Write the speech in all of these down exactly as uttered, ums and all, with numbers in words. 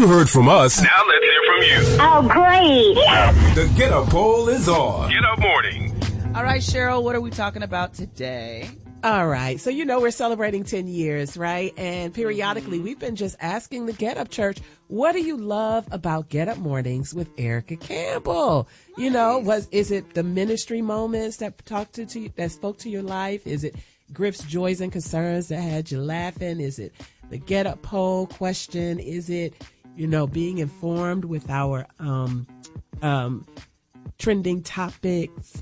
You heard from us. Now let's hear from you. Oh, great. The Get Up poll is on. Get Up Morning. All right, Cheryl, what are we talking about today? All right. So, you know, we're celebrating ten years, right? And periodically, we've been just asking the Get Up Church, what do you love about Get Up Mornings with Erica Campbell? Nice. You know, was is it the ministry moments that talked to, to you, that spoke to your life? Is it Griff's joys and concerns that had you laughing? Is it the Get Up poll question? Is it, you know, being informed with our um, um, trending topics?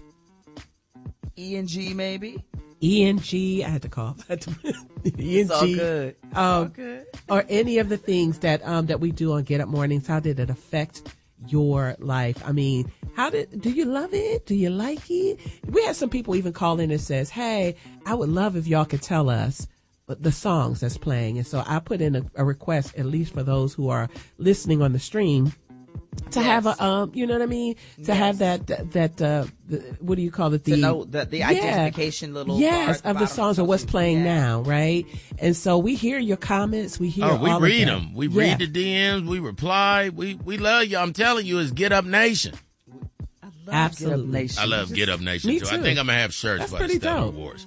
E and G, maybe? E and G, I had to call. E and G. It's all good. It's um, all good. Or any of the things that um that we do on Get Up Mornings. How did it affect your life? I mean, how did do you love it? Do you like it? We had some people even call in and says, "Hey, I would love if y'all could tell us the songs that's playing." And so I put in a, a request, at least for those who are listening on the stream, to yes. have a, um, you know what I mean? To yes. have that, that, that uh, the, what do you call it? The, to know the, the yeah, identification little yes, bar of the songs or what's playing yeah. now, right? And so we hear your comments. We hear Oh, we all read of them. We yeah. read the D Ms. We reply. We, we love you. I'm telling you, it's Get Up Nation. I love Absolutely. Get Up Nation. I love Just, Get Up Nation, me too. too. I think I'm going to have shirts That's by pretty the Stellar dope. Awards.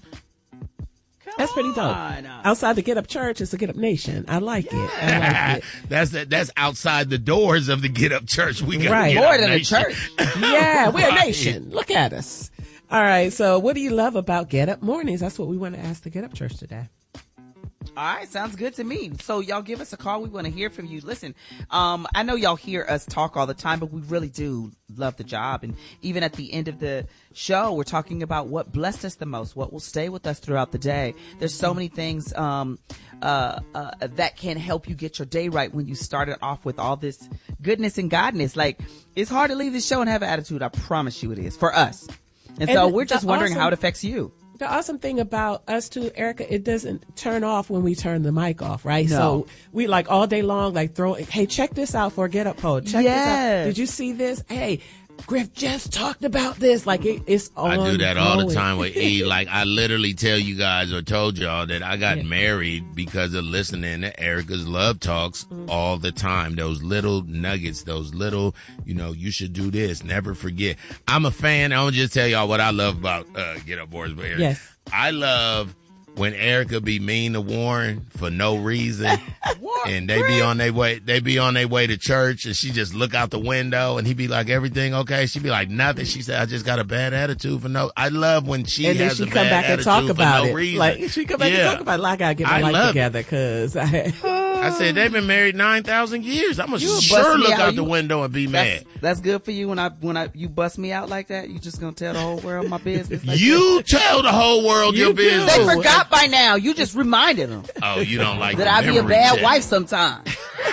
That's pretty dope. Outside the Get Up Church, it's the Get Up Nation. I like yeah. it. I like it. That's that. That's outside the doors of the Get Up Church. We got right. more than nation. a church. Yeah, we're a nation. Look at us. All right. So, what do you love about Get Up Mornings? That's what we want to ask the Get Up Church today. All right, sounds good to me. So y'all give us a call. We want to hear from you. Listen, um, I know y'all hear us talk all the time, but we really do love the job. And even at the end of the show, we're talking about what blessed us the most, what will stay with us throughout the day. There's so many things um, uh, uh, that can help you get your day right when you started off with all this goodness and godness. Like, it's hard to leave this show and have an attitude. I promise you it is, for us. And, and so we're just wondering awesome- how it affects you. The awesome thing about us too, Erica, it doesn't turn off when we turn the mic off, right? No. So we like all day long, like throw, hey, check this out for a Get Up poll. Check yes. this out. Did you see this? Hey, Griff just talked about this. Like it, it's on. I do that all the time with E. Like I literally tell you guys or told y'all that I got yeah. married because of listening to Erica's Love Talks mm-hmm. all the time. Those little nuggets, those little, you know, you should do this. Never forget. I'm a fan. I'm gonna just tell y'all what I love about uh, Get Up Boys with Erica. Yes. I love when Erica be mean to Warren for no reason, and they be on their way, they be on their way to church, and she just look out the window, and he be like, "Everything okay?" She be like, "Nothing." She said, "I just got a bad attitude for no." I love when she and then has she a come bad back and attitude talk for about no it. reason. Like she come back yeah. and talk about it. Like I gotta get my I life love together because I. I said they've been married nine thousand years. I'm gonna You sure look out, out you, the window and be that's, mad. That's good for you when I when I you bust me out like that. You just gonna tell the whole world my business. Like you that? tell the whole world you your do. business. They forgot by now. You just reminded them. Oh, you don't like that? the I be a memory bad check. wife sometimes.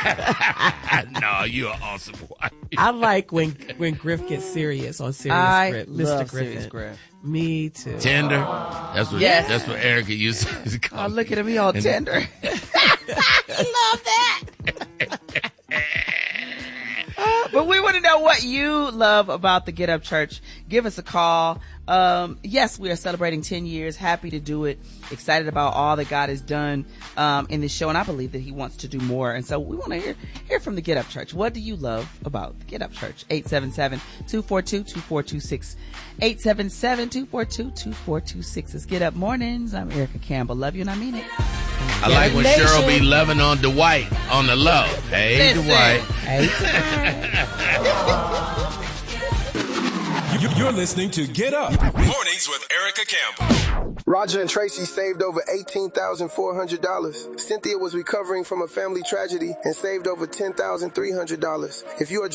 No, you're an awesome wife. I like when when Griff gets serious on Serious I Griff, love Mister Serious Griffin. Griff. Me too. Tender. That's what. Yes. That's what Erica used to call. Oh, look at me all And- tender. I love that. Uh, but we want to know what you love about the Get Up Church. Give us a call. Um, yes, we are celebrating ten years. Happy to do it. Excited about all that God has done um, in this show, and I believe that He wants to do more. And so we want to hear hear from the Get Up Church. What do you love about the Get Up Church? eight seven seven, two four two, two four two six. eight seven seven, two four two, two four two six. It's Get Up Mornings. I'm Erica Campbell. Love you, and I mean it. I like when Nation. Cheryl be loving on Dwight on the low. Hey, Listen. Dwight. You're listening to Get Up Mornings with Erica Campbell. Roger and Tracy saved over eighteen thousand four hundred dollars. Cynthia was recovering from a family tragedy and saved over ten thousand three hundred dollars. If you are